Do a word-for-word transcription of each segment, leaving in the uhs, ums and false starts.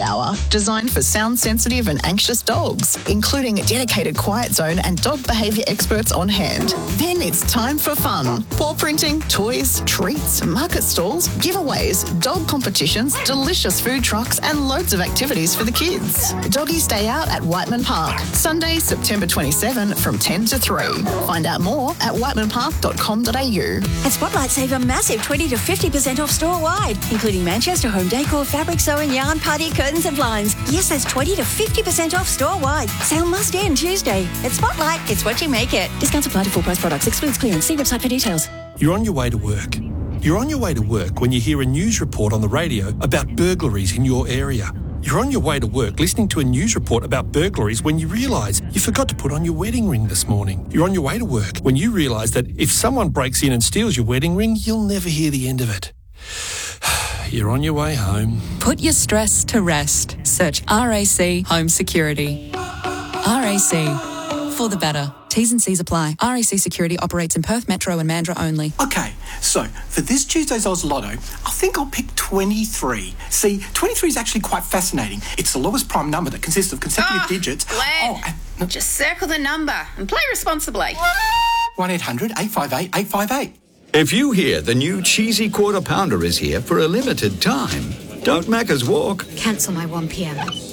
Hour, designed for sound-sensitive and anxious dogs, including a dedicated quiet zone and dog behaviour experts on hand. Then it's time for fun. Paw printing, toys, treats, market stalls, giveaways, dog competitions, delicious food trucks and loads of activities for the kids. Doggies Day Out at Whiteman Park, Sunday, September twenty-seventh from ten to three. Find out more at whiteman park dot com dot a u. And Spotlight save a massive twenty to fifty percent off store-wide, including Manchester home decor, fabric sewing, yarn, party, curtains and blinds. Yes, that's twenty to fifty percent off store-wide. Sale must end Tuesday. At Spotlight, it's what you make it. Discounts apply to full price products. Excludes clearance. See website for details. You're on your way to work. You're on your way to work when you hear a news report on the radio about burglaries in your area. You're on your way to work listening to a news report about burglaries when you realise you forgot to put on your wedding ring this morning. You're on your way to work when you realise that if someone breaks in and steals your wedding ring, you'll never hear the end of it. You're on your way home. Put your stress to rest. Search R A C Home Security. R A C, for the better. T's and C's apply. R A C Security operates in Perth Metro and Mandurah only. Okay, so for this Tuesday's Oz Lotto, I think I'll pick twenty-three. See, twenty-three is actually quite fascinating. It's the lowest prime number that consists of consecutive oh, digits. Glenn, oh, and, no. just circle the number and play responsibly. one eight hundred eight five eight eight five eight. If you hear the new cheesy quarter pounder is here for a limited time, don't Macca's walk. Cancel my one p.m.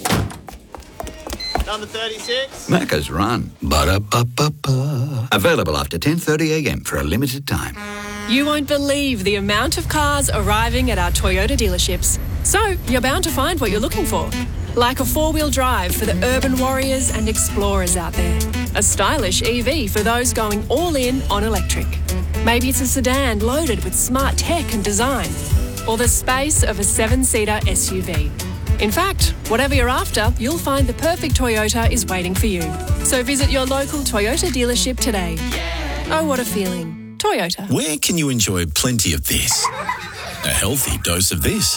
Number thirty-six. Macca's run. Ba-da-ba-ba-ba. Available after ten thirty a m for a limited time. You won't believe the amount of cars arriving at our Toyota dealerships. So you're bound to find what you're looking for. Like a four-wheel drive for the urban warriors and explorers out there. A stylish E V for those going all in on electric. Maybe it's a sedan loaded with smart tech and design. Or the space of a seven-seater S U V. In fact, whatever you're after, you'll find the perfect Toyota is waiting for you. So visit your local Toyota dealership today. Oh, what a feeling. Toyota. Where can you enjoy plenty of this? A healthy dose of this.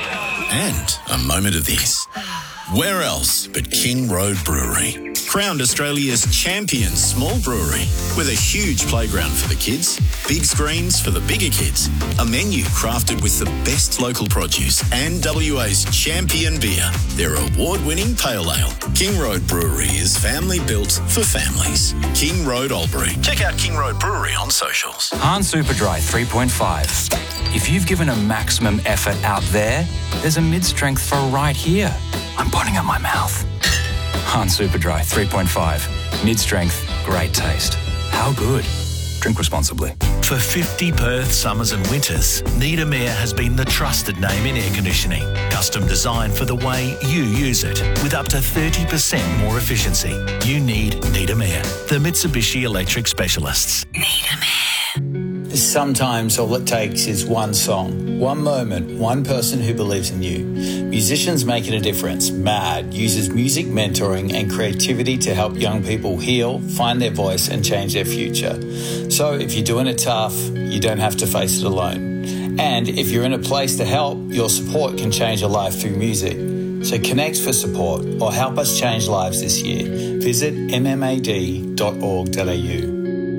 And a moment of this. Where else but King Road Brewery? Crowned Australia's champion small brewery with a huge playground for the kids, big screens for the bigger kids, a menu crafted with the best local produce and W A's champion beer, their award-winning pale ale. King Road Brewery is family built for families. King Road Albury. Check out King Road Brewery on socials. Hahn Superdry three point five. If you've given a maximum effort out there, there's a mid-strength for right here. I'm putting up my mouth. Hahn Superdry three point five. Mid-strength, great taste. How good? Drink responsibly. For fifty Perth summers and winters, Niedermeyer has been the trusted name in air conditioning. Custom designed for the way you use it, with up to thirty percent more efficiency. You need Niedermeyer, the Mitsubishi Electric Specialists. Niedermeyer. Sometimes all it takes is one song, one moment, one person who believes in you. Musicians Making a Difference, MAD, uses music mentoring and creativity to help young people heal, find their voice and change their future. So if you're doing it tough, you don't have to face it alone. And if you're in a place to help, your support can change a life through music. So connect for support or help us change lives this year. Visit m m a d dot org dot a u.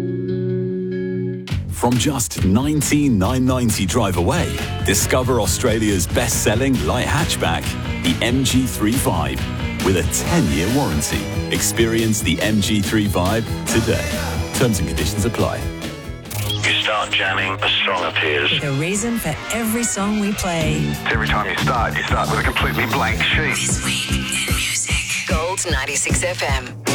From just nineteen thousand nine hundred ninety drive away, discover Australia's best-selling light hatchback, the M G thirty-five, with a ten-year warranty. Experience the M G thirty-five today. Terms and conditions apply. You start jamming, a song appears. The reason for every song we play. Every time you start, you start with a completely blank sheet. This week in music. Gold ninety-six F M.